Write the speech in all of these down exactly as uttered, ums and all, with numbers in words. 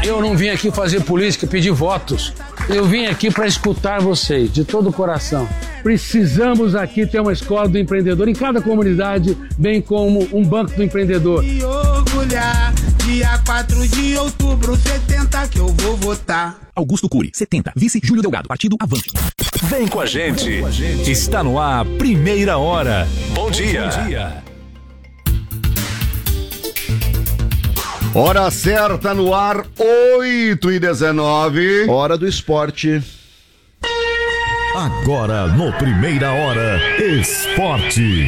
Eu não vim aqui fazer política, pedir votos. Eu vim aqui para escutar vocês, de todo o coração. Precisamos aqui ter uma escola do empreendedor em cada comunidade, bem como um banco do empreendedor. E orgulhar, dia quatro de outubro, setenta que eu vou votar. Augusto Cury, setenta. Vice Júlio Delgado, partido Avante. Vem com a gente. Está no ar, Primeira Hora. Bom dia. Bom dia. Hora certa no ar, oito e dezenove. Hora do esporte. Agora no Primeira Hora, esporte.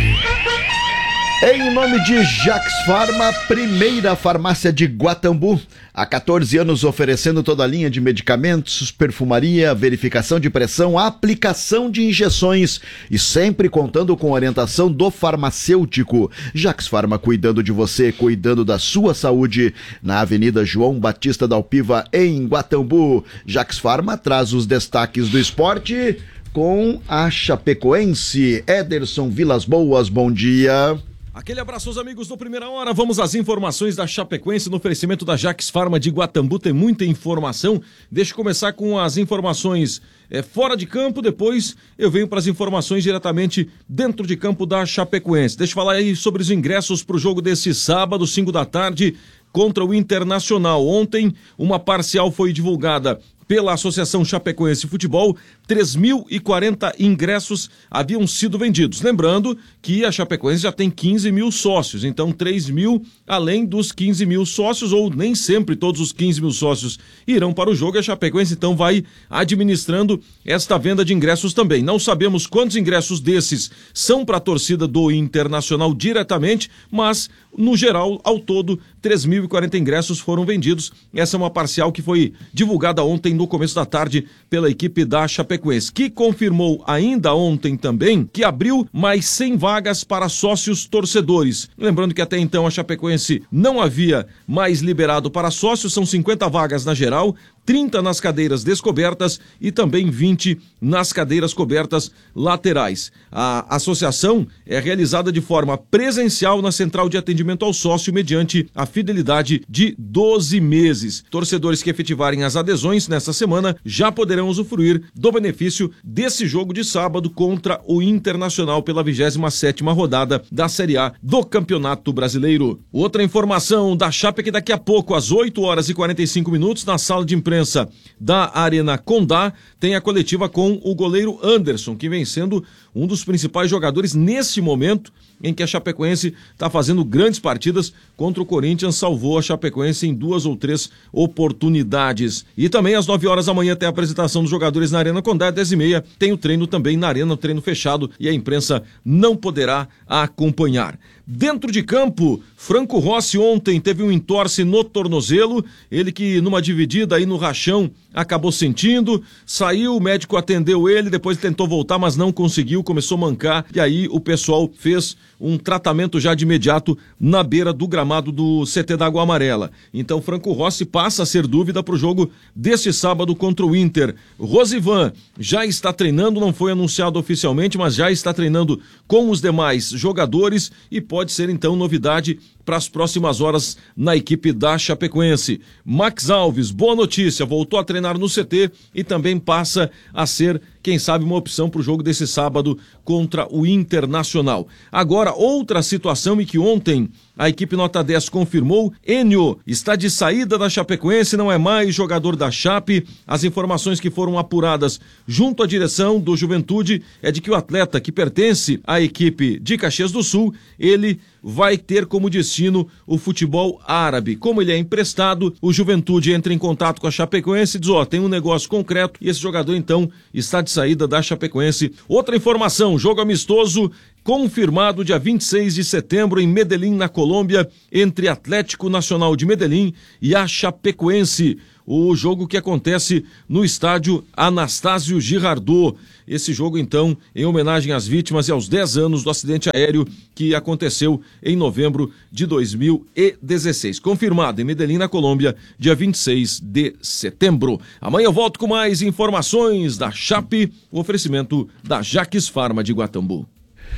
Em nome de Jax Farma, primeira farmácia de Guatambu, há quatorze anos oferecendo toda a linha de medicamentos, perfumaria, verificação de pressão, aplicação de injeções e sempre contando com orientação do farmacêutico. Jax Farma, cuidando de você, cuidando da sua saúde, na Avenida João Batista da Alpiva, em Guatambu. Jax Farma traz os destaques do esporte com a Chapecoense. Ederson Vilas Boas, bom dia. Aquele abraço aos amigos do Primeira Hora. Vamos às informações da Chapecoense no oferecimento da Jax Farma de Guatambu. Tem muita informação. Deixa eu começar com as informações é, fora de campo. Depois eu venho para as informações diretamente dentro de campo da Chapecoense. Deixa eu falar aí sobre os ingressos para o jogo desse sábado, cinco da tarde, contra o Internacional. Ontem, uma parcial foi divulgada pela Associação Chapecoense Futebol. Três mil e quarenta ingressos haviam sido vendidos. Lembrando que a Chapecoense já tem quinze mil sócios, então três mil além dos quinze mil sócios, ou nem sempre todos os quinze mil sócios irão para o jogo. A Chapecoense então vai administrando esta venda de ingressos também. Não sabemos quantos ingressos desses são para a torcida do Internacional diretamente, mas no geral, ao todo, três mil e quarenta ingressos foram vendidos. Essa é uma parcial que foi divulgada ontem no começo da tarde pela equipe da Chapecoense, que confirmou ainda ontem também que abriu mais cem vagas para sócios torcedores. Lembrando que até então a Chapecoense não havia mais liberado para sócios, são cinquenta vagas na geral, trinta nas cadeiras descobertas e também vinte nas cadeiras cobertas laterais. A associação é realizada de forma presencial na central de atendimento ao sócio mediante a fidelidade de doze meses. Torcedores que efetivarem as adesões nesta semana já poderão usufruir do benefício desse jogo de sábado contra o Internacional pela vigésima sétima rodada da Série A do Campeonato Brasileiro. Outra informação da Chape é que daqui a pouco, às oito horas e quarenta e cinco minutos, na sala de imprensa da Arena Condá, tem a coletiva com o goleiro Anderson, que vem sendo um dos principais jogadores nesse momento em que a Chapecoense está fazendo grandes partidas contra o Corinthians, salvou a Chapecoense em duas ou três oportunidades. E também às nove horas da manhã tem a apresentação dos jogadores na Arena Condá, às dez e meia tem o treino também na Arena, o treino fechado, e a imprensa não poderá acompanhar. Dentro de campo, Franco Rossi ontem teve um entorse no tornozelo, ele que numa dividida aí no rachão acabou sentindo, saiu, o médico atendeu ele, depois tentou voltar, mas não conseguiu, começou a mancar, e aí o pessoal fez um tratamento já de imediato na beira do gramado do C T da Água Amarela. Então Franco Rossi passa a ser dúvida para o jogo deste sábado contra o Inter. Rosivan já está treinando, não foi anunciado oficialmente, mas já está treinando com os demais jogadores e pode ser então novidade para as próximas horas na equipe da Chapecoense. Max Alves, boa notícia, voltou a treinar no C T e também passa a ser, quem sabe, uma opção para o jogo desse sábado contra o Internacional. Agora, outra situação em que ontem a equipe Nota dez confirmou, Enio está de saída da Chapecoense, não é mais jogador da Chape. As informações que foram apuradas junto à direção do Juventude é de que o atleta, que pertence à equipe de Caxias do Sul, ele vai ter como destino o futebol árabe. Como ele é emprestado, o Juventude entra em contato com a Chapecoense e diz, ó, tem um negócio concreto e esse jogador então está de saída da Chapecoense. Outra informação, jogo amistoso confirmado dia vinte e seis de setembro em Medellín, na Colômbia, entre Atlético Nacional de Medellín e a Chapecoense. O jogo que acontece no estádio Anastácio Girardot. Esse jogo, então, em homenagem às vítimas e aos dez anos do acidente aéreo que aconteceu em novembro de dois mil e dezesseis. Confirmado em Medellín, na Colômbia, dia vinte e seis de setembro. Amanhã eu volto com mais informações da Chape, o oferecimento da Jax Farma de Guatambu.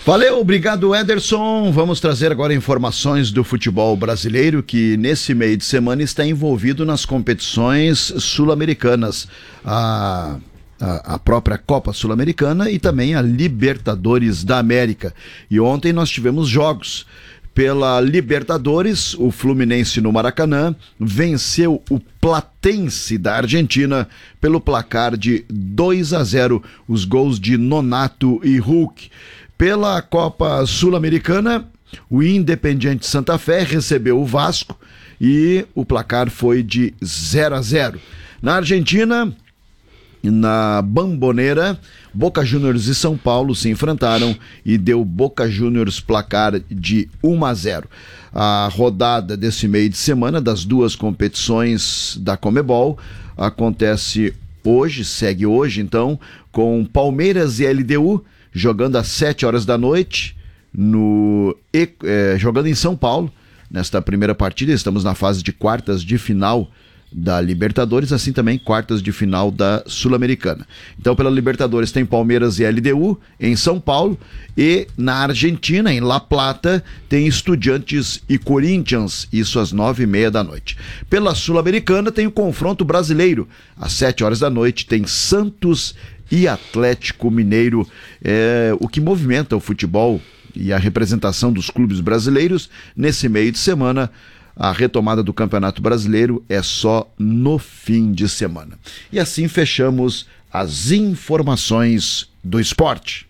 Valeu, obrigado, Ederson. Vamos trazer agora informações do futebol brasileiro que nesse meio de semana está envolvido nas competições sul-americanas. A, a, a própria Copa Sul-Americana e também a Libertadores da América. E ontem nós tivemos jogos. Pela Libertadores, o Fluminense no Maracanã venceu o Platense da Argentina pelo placar de dois a zero, os gols de Nonato e Hulk. Pela Copa Sul-Americana, o Independiente Santa Fé recebeu o Vasco e o placar foi de zero a zero. Na Argentina, na Bombonera, Boca Juniors e São Paulo se enfrentaram e deu Boca Juniors placar de um a zero. A rodada desse meio de semana das duas competições da Conmebol acontece hoje, segue hoje então, com Palmeiras e L D U jogando às sete horas da noite, no, eh, jogando em São Paulo. Nesta primeira partida, estamos na fase de quartas de final da Libertadores, assim também quartas de final da Sul-Americana. Então, pela Libertadores tem Palmeiras e L D U em São Paulo, e na Argentina, em La Plata, tem Estudiantes e Corinthians, isso às nove e meia da noite. Pela Sul-Americana tem o confronto brasileiro, às sete horas da noite tem Santos e Atlético Mineiro, é, o que movimenta o futebol e a representação dos clubes brasileiros nesse meio de semana. A retomada do Campeonato Brasileiro é só no fim de semana. E assim fechamos as informações do esporte.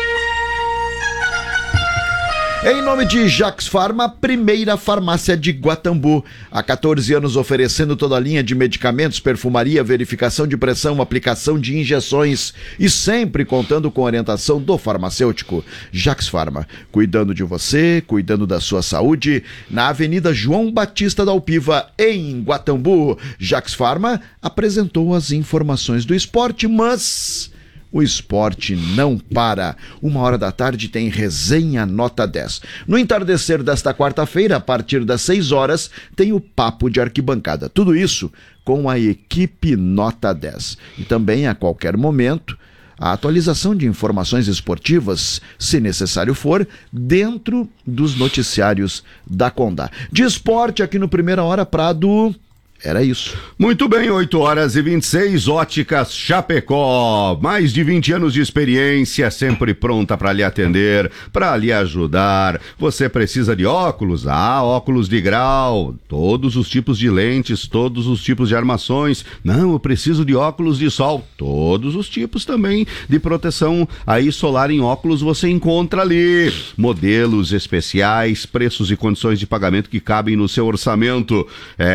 Em nome de Jax Farma, primeira farmácia de Guatambu. Há quatorze anos oferecendo toda a linha de medicamentos, perfumaria, verificação de pressão, aplicação de injeções e sempre contando com a orientação do farmacêutico. Jax Farma, cuidando de você, cuidando da sua saúde, na Avenida João Batista da Alpiva, em Guatambu. Jax Farma apresentou as informações do esporte, mas o esporte não para. Uma hora da tarde tem resenha nota dez. No entardecer desta quarta-feira, a partir das seis horas, tem o Papo de Arquibancada. Tudo isso com a equipe nota dez. E também, a qualquer momento, a atualização de informações esportivas, se necessário for, dentro dos noticiários da Condá. De esporte aqui no Primeira Hora, Prado. Era isso. Muito bem, oito horas e vinte e seis, Óticas Chapecó. Mais de vinte anos de experiência, sempre pronta para lhe atender, para lhe ajudar. Você precisa de óculos? Ah, óculos de grau, todos os tipos de lentes, todos os tipos de armações. Não, eu preciso de óculos de sol, todos os tipos também de proteção aí solar em óculos você encontra ali. Modelos especiais, preços e condições de pagamento que cabem no seu orçamento.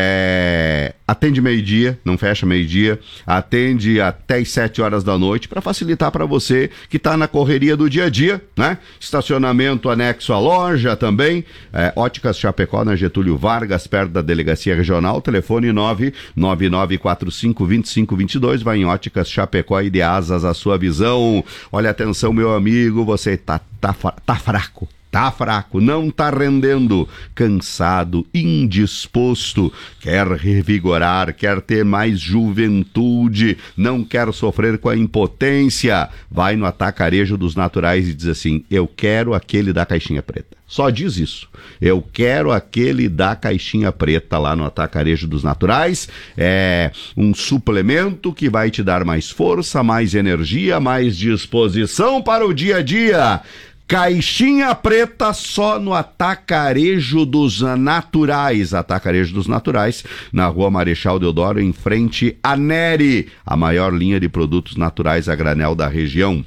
É... Atende meio-dia, não fecha meio-dia, atende até as sete horas da noite para facilitar para você que está na correria do dia a dia, né? Estacionamento anexo à loja também, é, Óticas Chapecó na Getúlio Vargas, perto da Delegacia Regional, telefone nove nove nove quatro cinco dois cinco dois dois, vai em Óticas Chapecó e dê asas à sua visão. Olha, atenção meu amigo, você tá, tá, tá fraco. Tá fraco, não tá rendendo, cansado, indisposto, quer revigorar, quer ter mais juventude, não quer sofrer com a impotência, vai no Atacarejo dos Naturais e diz assim, eu quero aquele da caixinha preta. Só diz isso. Eu quero aquele da caixinha preta lá no Atacarejo dos Naturais. É um suplemento que vai te dar mais força, mais energia, mais disposição para o dia a dia. Caixinha preta só no Atacarejo dos Naturais. Atacarejo dos Naturais, na Rua Marechal Deodoro, em frente à Neri, a maior linha de produtos naturais a granel da região.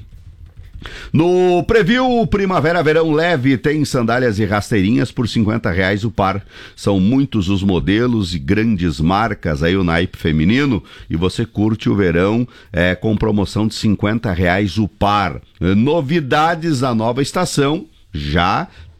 No Preview Primavera-Verão Leve tem sandálias e rasteirinhas por cinquenta reais o par. São muitos os modelos e grandes marcas aí o naipe feminino e você curte o verão é, com promoção de cinquenta reais o par. Novidades da nova estação já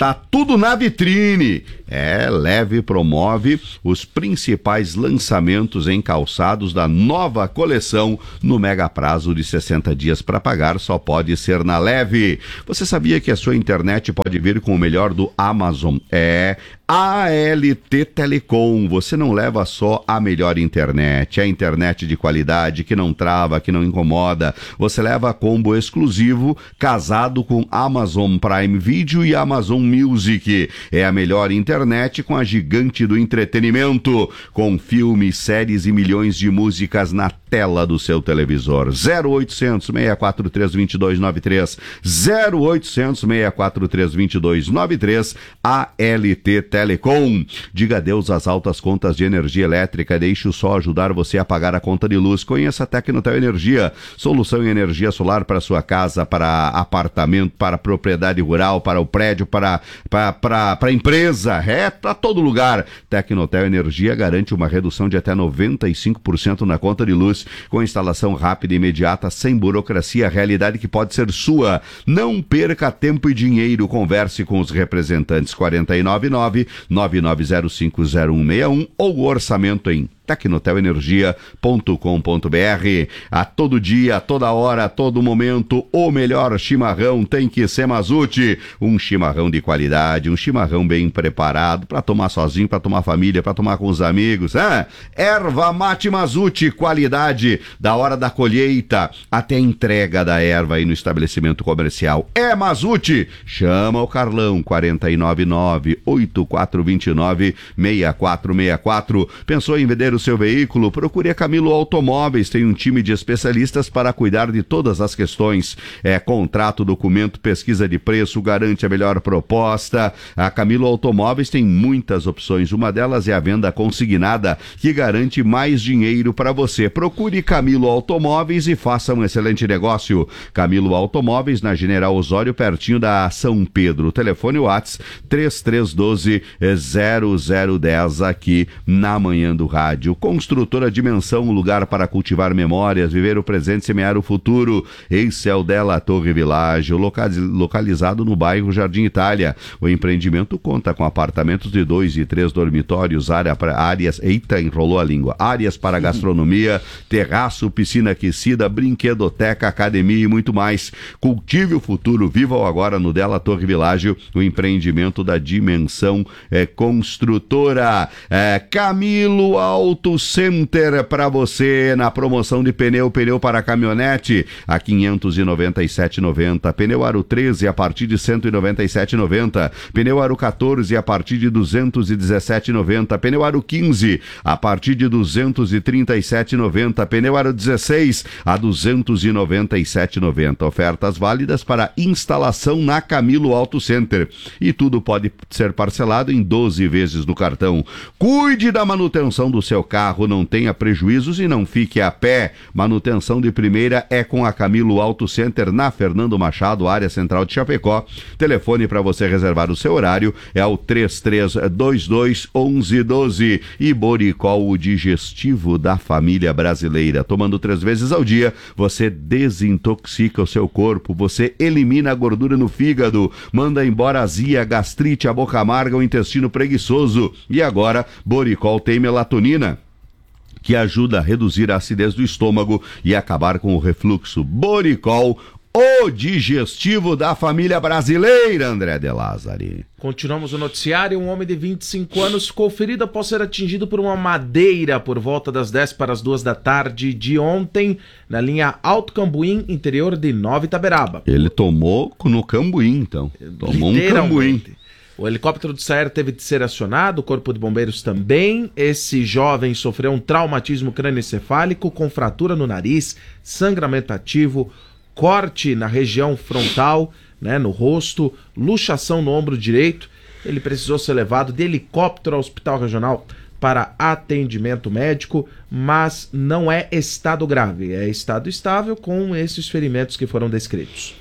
tá tudo na vitrine. É, Leve promove os principais lançamentos em calçados da nova coleção no mega prazo de sessenta dias para pagar, só pode ser na Leve. Você sabia que a sua internet pode vir com o melhor do Amazon? É A L T Telecom. Você não leva só a melhor internet, a internet de qualidade que não trava, que não incomoda. Você leva combo exclusivo casado com Amazon Prime Video e Amazon Music. É a melhor internet com a gigante do entretenimento, com filmes, séries e milhões de músicas na tela do seu televisor. zero oitocentos, seis quatro três, dois dois nove três, zero oitocentos, seis quatro três, dois dois nove três, A L T Telecom. Diga adeus às altas contas de energia elétrica, deixe o sol ajudar você a pagar a conta de luz. Conheça a Tecnotel Energia, solução em energia solar para sua casa, para apartamento, para propriedade rural, para o prédio, para para, para, para empresa, é para todo lugar. Tecnotel Energia garante uma redução de até noventa e cinco por cento na conta de luz, com instalação rápida e imediata, sem burocracia, realidade que pode ser sua. Não perca tempo e dinheiro, converse com os representantes quarenta e nove nove, nove nove zero cinco zero um seis um ou o orçamento em tecnotel energia ponto com ponto b r. A todo dia, a toda hora, a todo momento, o melhor chimarrão tem que ser Mazute. Um chimarrão de qualidade, um chimarrão bem preparado para tomar sozinho, para tomar família, para tomar com os amigos. Ah, erva mate Mazute, qualidade da hora da colheita até a entrega da erva aí no estabelecimento comercial. É Mazute. Chama o Carlão, quarenta e nove nove, oito quatro dois nove, seis quatro seis quatro. Pensou em vender o seu veículo? Procure a Camilo Automóveis, tem um time de especialistas para cuidar de todas as questões. É contrato, documento, pesquisa de preço, garante a melhor proposta. A Camilo Automóveis tem muitas opções, uma delas é a venda consignada, que garante mais dinheiro para você. Procure Camilo Automóveis e faça um excelente negócio. Camilo Automóveis, na General Osório, pertinho da São Pedro. Telefone WhatsApp três três um dois, zero zero um zero, aqui na Manhã do Rádio. Construtora Dimensão, um lugar para cultivar memórias, viver o presente e semear o futuro. Esse é o Della Torre Village, localizado no bairro Jardim Itália. O empreendimento conta com apartamentos de dois e três dormitórios, área pra, áreas, eita, enrolou a língua, áreas para gastronomia, terraço, piscina aquecida, brinquedoteca, academia e muito mais. Cultive o futuro, viva o agora no Della Torre Village, o empreendimento da Dimensão é, Construtora. É, Camilo Auto Center para você na promoção de pneu, pneu para caminhonete a quinhentos e noventa e sete reais e noventa centavos, pneu Aro treze a partir de cento e noventa e sete reais e noventa centavos, pneu Aro quatorze a partir de duzentos e dezessete reais e noventa centavos, pneu Aro quinze a partir de duzentos e trinta e sete reais e noventa centavos, pneu Aro dezesseis a duzentos e noventa e sete reais e noventa centavos. Ofertas válidas para instalação na Camilo Auto Center e tudo pode ser parcelado em doze vezes no cartão. Cuide da manutenção do seu carro, não tenha prejuízos e não fique a pé. Manutenção de primeira é com a Camilo Auto Center na Fernando Machado, área central de Chapecó. Telefone para você reservar o seu horário é o três três dois dois, onze um dois. E Boricol, o digestivo da família brasileira. Tomando três vezes ao dia, você desintoxica o seu corpo, você elimina a gordura no fígado, manda embora a azia, a gastrite, a boca amarga, o intestino preguiçoso. E agora, Boricol tem melatonina, que ajuda a reduzir a acidez do estômago e acabar com o refluxo. Boricol, o digestivo da família brasileira, André de Lázari. Continuamos o noticiário. Um homem de vinte e cinco anos ficou ferido após ser atingido por uma madeira por volta das dez para as duas da tarde de ontem, na linha Alto Cambuim, interior de Nova Itaberaba. Ele tomou no Cambuim, então. Tomou um Cambuim. O helicóptero do SAER teve de ser acionado, o Corpo de Bombeiros também. Esse jovem sofreu um traumatismo crânioencefálico com fratura no nariz, sangramento ativo, corte na região frontal, né, no rosto, luxação no ombro direito. Ele precisou ser levado de helicóptero ao Hospital Regional para atendimento médico, mas não é estado grave, é estado estável com esses ferimentos que foram descritos.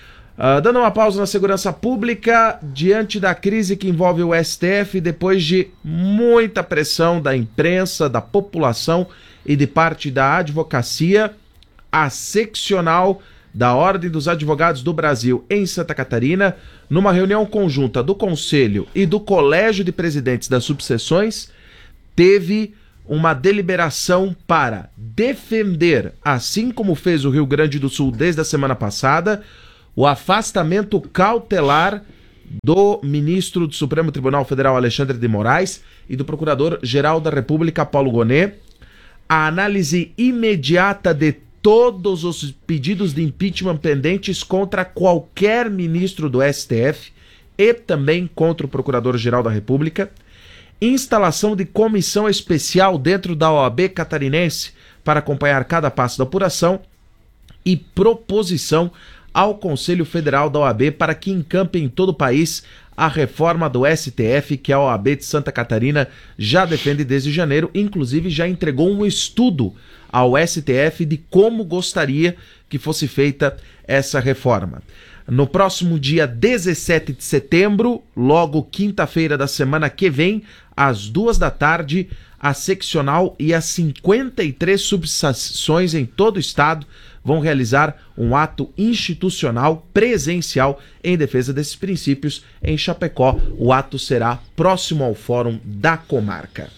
Uh, dando uma pausa na segurança pública, diante da crise que envolve o S T F, depois de muita pressão da imprensa, da população e de parte da advocacia, a seccional da Ordem dos Advogados do Brasil em Santa Catarina, numa reunião conjunta do Conselho e do Colégio de Presidentes das Subseções, teve uma deliberação para defender, assim como fez o Rio Grande do Sul desde a semana passada, o afastamento cautelar do ministro do Supremo Tribunal Federal Alexandre de Moraes e do Procurador-Geral da República Paulo Gonet, a análise imediata de todos os pedidos de impeachment pendentes contra qualquer ministro do S T F e também contra o Procurador-Geral da República, instalação de comissão especial dentro da O A B catarinense para acompanhar cada passo da apuração e proposição ao Conselho Federal da O A B para que encampe em todo o país a reforma do S T F, que a O A B de Santa Catarina já defende desde janeiro, inclusive já entregou um estudo ao S T F de como gostaria que fosse feita essa reforma. No próximo dia dezessete de setembro, logo quinta-feira da semana que vem, às duas da tarde, a seccional e as cinquenta e três subseções em todo o estado vão realizar um ato institucional presencial em defesa desses princípios em Chapecó. O ato será próximo ao Fórum da Comarca.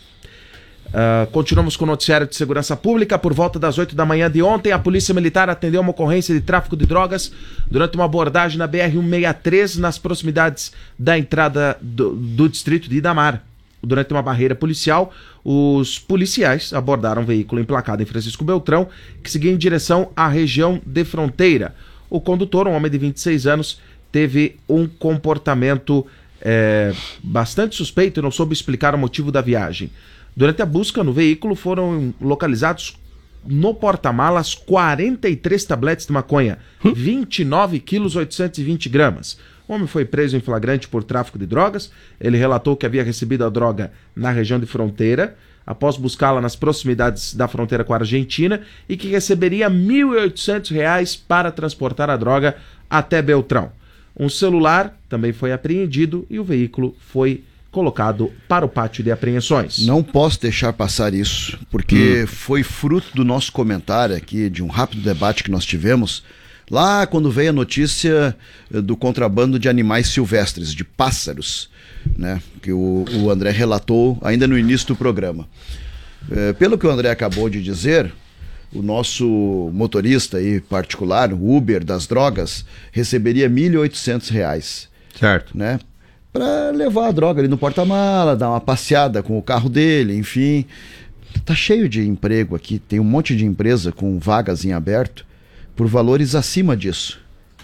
Uh, continuamos com o noticiário de segurança pública. Por volta das oito da manhã de ontem, a Polícia Militar atendeu uma ocorrência de tráfico de drogas durante uma abordagem na B R cento e sessenta e três, nas proximidades da entrada do, do distrito de Idamar. Durante uma barreira policial, os policiais abordaram um veículo emplacado em Francisco Beltrão, que seguia em direção à região de fronteira. O condutor, um homem de vinte e seis anos, teve um comportamento é, bastante suspeito e não soube explicar o motivo da viagem. Durante a busca no veículo foram localizados no porta-malas quarenta e três tabletes de maconha, vinte e nove quilos oitocentos e vinte gramas. O homem foi preso em flagrante por tráfico de drogas. Ele relatou que havia recebido a droga na região de fronteira, após buscá-la nas proximidades da fronteira com a Argentina, e que receberia mil e oitocentos reais para transportar a droga até Beltrão. Um celular também foi apreendido e o veículo foi colocado para o pátio de apreensões. Não posso deixar passar isso, porque hum. foi fruto do nosso comentário aqui, de um rápido debate que nós tivemos, lá quando veio a notícia do contrabando de animais silvestres, de pássaros, né, que o, o André relatou ainda no início do programa. É, pelo que o André acabou de dizer, o nosso motorista aí particular, o Uber das drogas, receberia mil e oitocentos reais. Certo. Né, para levar a droga ali no porta-mala, dar uma passeada com o carro dele, enfim. Tá cheio de emprego aqui, tem um monte de empresa com vagas em aberto por valores acima disso.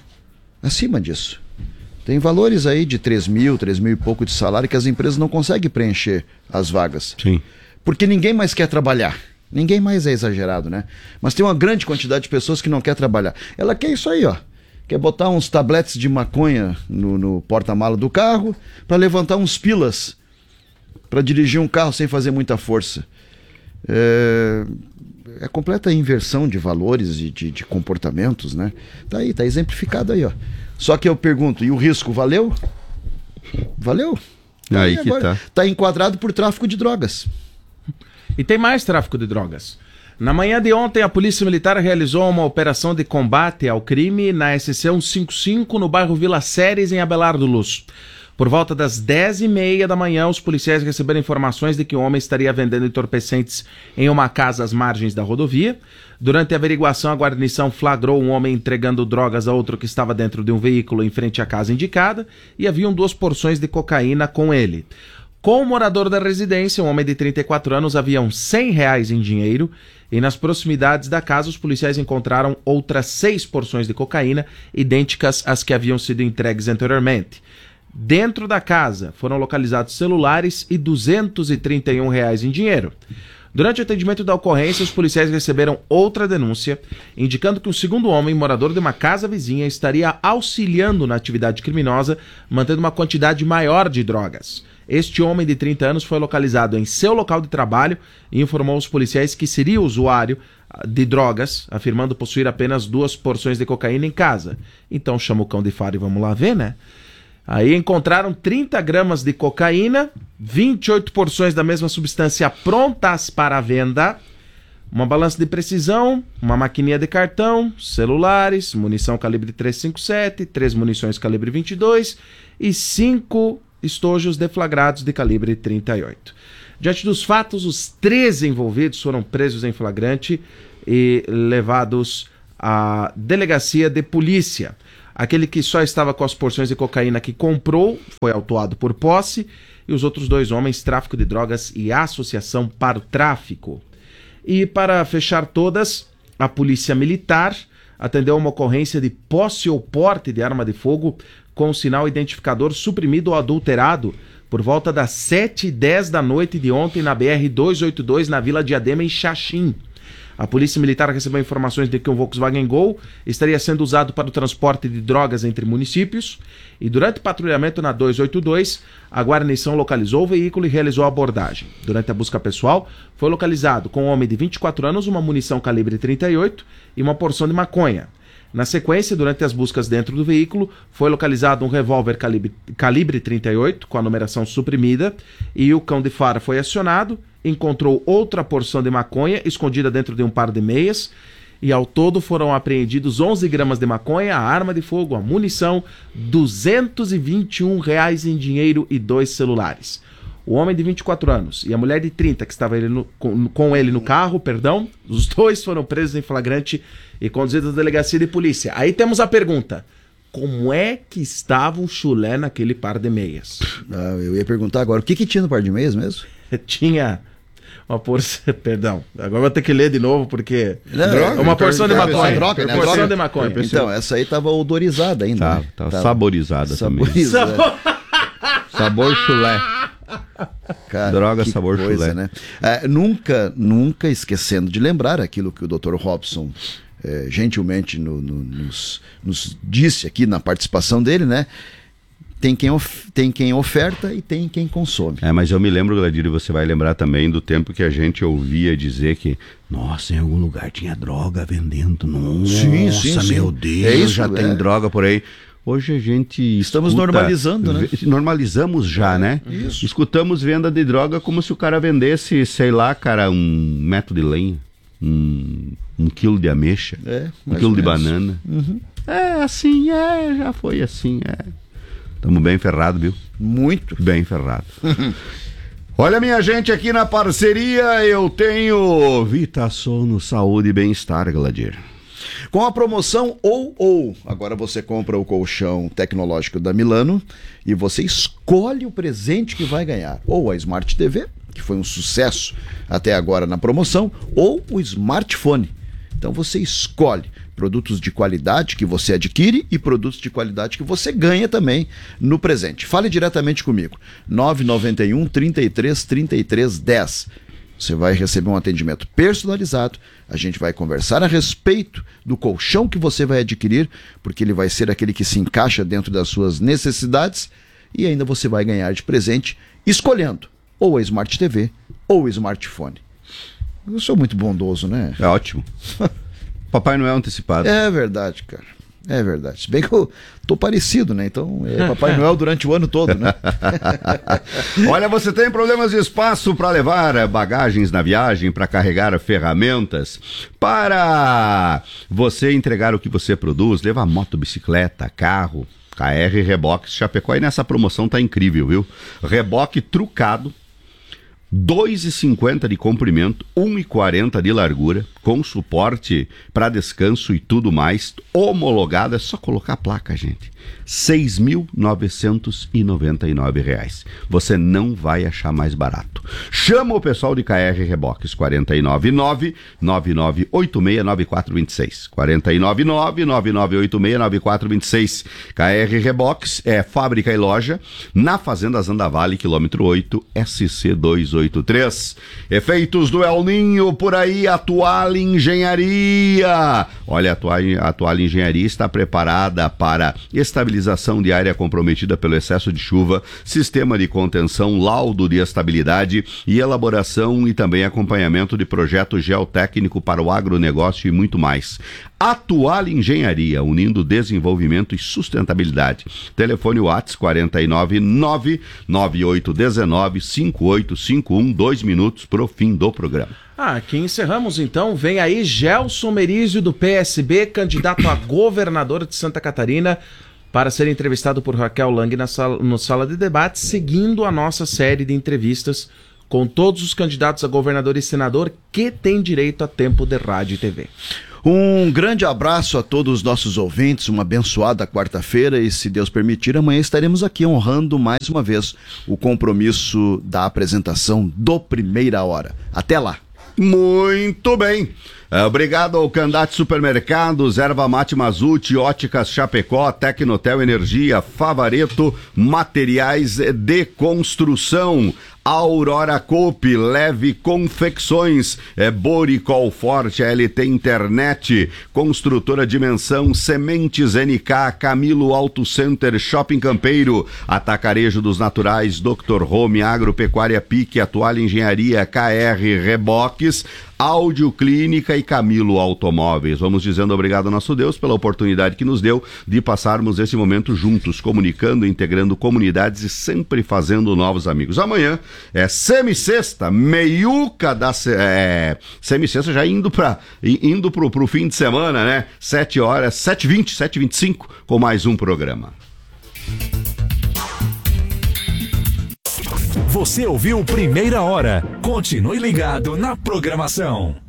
Acima disso. Tem valores aí de três mil, três mil e pouco de salário que as empresas não conseguem preencher as vagas. Sim. Porque ninguém mais quer trabalhar. Ninguém mais é exagerado, né? Mas tem uma grande quantidade de pessoas que não quer trabalhar. Ela quer isso aí, ó. Quer botar uns tabletes de maconha no, no porta-mala do carro para levantar uns pilas para dirigir um carro sem fazer muita força. É, é completa inversão de valores e de, de comportamentos, né? Tá aí, tá exemplificado aí, ó. Só que eu pergunto, e o risco valeu? Valeu? Aí e que agora? tá. Tá enquadrado por tráfico de drogas. E tem mais tráfico de drogas. Na manhã de ontem, a Polícia Militar realizou uma operação de combate ao crime na S C cento e cinquenta e cinco, no bairro Vila Séries, em Abelardo Luz. Por volta das dez e meia da manhã, os policiais receberam informações de que um homem estaria vendendo entorpecentes em uma casa às margens da rodovia. Durante a averiguação, a guarnição flagrou um homem entregando drogas a outro que estava dentro de um veículo em frente à casa indicada, e haviam duas porções de cocaína com ele. Com o morador da residência, um homem de trinta e quatro anos, haviam cem reais em dinheiro, e nas proximidades da casa os policiais encontraram outras seis porções de cocaína, idênticas às que haviam sido entregues anteriormente. Dentro da casa foram localizados celulares e duzentos e trinta e um reais em dinheiro. Durante o atendimento da ocorrência, os policiais receberam outra denúncia, indicando que um segundo homem, morador de uma casa vizinha, estaria auxiliando na atividade criminosa, mantendo uma quantidade maior de drogas. Este homem de trinta anos foi localizado em seu local de trabalho e informou aos policiais que seria usuário de drogas, afirmando possuir apenas duas porções de cocaína em casa. Então chama o cão de faro e vamos lá ver, né? Aí encontraram trinta gramas de cocaína, vinte e oito porções da mesma substância prontas para venda, uma balança de precisão, uma maquininha de cartão, celulares, munição calibre trezentos e cinquenta e sete, três munições calibre vinte e dois e cinco estojos deflagrados de calibre trinta e oito. Diante dos fatos, os três envolvidos foram presos em flagrante e levados à delegacia de polícia. Aquele que só estava com as porções de cocaína que comprou foi autuado por posse e os outros dois homens, tráfico de drogas e associação para o tráfico. E para fechar todas, a Polícia Militar atendeu uma ocorrência de posse ou porte de arma de fogo com sinal identificador suprimido ou adulterado por volta das sete e dez da noite de ontem na B R duzentos e oitenta e dois, na Vila Diadema, em Xaxim. A Polícia Militar recebeu informações de que um Volkswagen Gol estaria sendo usado para o transporte de drogas entre municípios e durante o patrulhamento na duzentos e oitenta e dois, a guarnição localizou o veículo e realizou a abordagem. Durante a busca pessoal, foi localizado com um homem de vinte e quatro anos uma munição calibre trinta e oito e uma porção de maconha. Na sequência, durante as buscas dentro do veículo, foi localizado um revólver calibre, calibre trinta e oito com a numeração suprimida e o cão de fara foi acionado, encontrou outra porção de maconha escondida dentro de um par de meias e ao todo foram apreendidos onze gramas de maconha, a arma de fogo, a munição, duzentos e vinte e um reais em dinheiro e dois celulares. O homem de vinte e quatro anos e a mulher de trinta que estava ele no, com, com ele no carro, perdão, os dois foram presos em flagrante e conduzidos à delegacia de polícia. Aí temos a pergunta: como é que estava o chulé naquele par de meias? Ah, eu ia perguntar agora, o que que tinha no par de meias mesmo? Tinha uma porção, perdão, agora vou ter que ler de novo porque... Não, droga, uma porção de maconha. Droga, né? Porção droga. de maconha. Então, essa aí tava odorizada ainda. Tá, né? tá Tava saborizada saborizada. também. Sabor chulé. Cara, droga, que sabor coisa, chulé. né? É, nunca, nunca esquecendo de lembrar aquilo que o doutor Robson é, gentilmente no, no, nos, nos disse aqui na participação dele, né? Tem quem, of, tem quem oferta e tem quem consome. É, mas eu me lembro, Gladir, você vai lembrar também do tempo que a gente ouvia dizer que, nossa, em algum lugar tinha droga vendendo. Nossa, sim, sim, sim. Meu Deus, é isso, já é. tem droga por aí. Hoje a gente Estamos escuta, normalizando, né? Normalizamos já, é, né? Isso. Escutamos venda de droga como se o cara vendesse, sei lá, cara, um metro de lenha, um, um quilo de ameixa, é, um quilo de menos. banana. Uhum. É, assim, é, já foi assim, é. Estamos bem ferrados, viu? Muito. Bem ferrados. Olha, minha gente, aqui na parceria eu tenho Vita Sono, saúde e bem-estar, Gladir. Com a promoção ou ou, agora você compra o colchão tecnológico da Milano e você escolhe o presente que vai ganhar. Ou a Smart T V, que foi um sucesso até agora na promoção, ou o smartphone. Então você escolhe produtos de qualidade que você adquire e produtos de qualidade que você ganha também no presente. Fale diretamente comigo. nove nove um, trinta e três, trinta e três, dez. Você vai receber um atendimento personalizado, a gente vai conversar a respeito do colchão que você vai adquirir, porque ele vai ser aquele que se encaixa dentro das suas necessidades e ainda você vai ganhar de presente escolhendo ou a Smart T V ou o smartphone. Eu sou muito bondoso, né? É ótimo. Papai Noel antecipado. É verdade, cara. É verdade. Se bem que eu tô parecido, né? Então, é Papai Noel durante o ano todo, né? Olha, você tem problemas de espaço para levar bagagens na viagem, para carregar ferramentas, para você entregar o que você produz, levar moto, bicicleta, carro, K R Reboques Chapecó. E nessa promoção tá incrível, viu? Reboque trucado, dois e cinquenta de comprimento, um e quarenta de largura, com suporte para descanso e tudo mais, homologado, é só colocar a placa, gente. seis mil novecentos e noventa e nove reais. Você não vai achar mais barato. Chama o pessoal de K R Reboques, quatro nove nove, nove nove oito seis, nove quatro dois seis. quatro nove nove, nove nove oito seis, nove quatro dois seis. K R Reboques é fábrica e loja na Fazenda Zanda Vale, quilômetro oito, S C duzentos e oitenta e três. Efeitos do El Ninho, por aí, a Toalha Engenharia. Olha, a Toalha, a Toalha Engenharia está preparada para estabilização de área comprometida pelo excesso de chuva, sistema de contenção, laudo de estabilidade e elaboração e também acompanhamento de projeto geotécnico para o agronegócio e muito mais. A Toalha Engenharia, unindo desenvolvimento e sustentabilidade. Telefone WhatsApp quatro nove nove, nove oito um nove, cinco oito cinco um, dois minutos pro fim do programa. Ah, aqui encerramos então. Vem aí Gelson Merizio do P S B, candidato a governador de Santa Catarina, para ser entrevistado por Raquel Lang na sala, no Sala de Debate, seguindo a nossa série de entrevistas com todos os candidatos a governador e senador que têm direito a tempo de rádio e T V. Um grande abraço a todos os nossos ouvintes, uma abençoada quarta-feira e, se Deus permitir, amanhã estaremos aqui honrando mais uma vez o compromisso da apresentação do Primeira Hora. Até lá! Muito bem. Obrigado ao Candate Supermercados, Erva Mate Mazute, Óticas Chapecó, Tecnotel Energia, Favareto, Materiais de Construção, Aurora Coop, Leve Confecções, é Boricol Forte, L T Internet, Construtora Dimensão, Sementes N K, Camilo Auto Center, Shopping Campeiro, Atacarejo dos Naturais, doutor Home, Agropecuária Pique, Atual Engenharia, K R Reboques, Áudio Clínica e Camilo Automóveis. Vamos dizendo obrigado ao nosso Deus pela oportunidade que nos deu de passarmos esse momento juntos, comunicando, integrando comunidades e sempre fazendo novos amigos. Amanhã é semissexta, meiuca da se... é, semissexta já indo para indo pro, pro fim de semana, né? Sete horas, sete e vinte, sete e vinte e cinco, com mais um programa. Você ouviu Primeira Hora. Continue ligado na programação.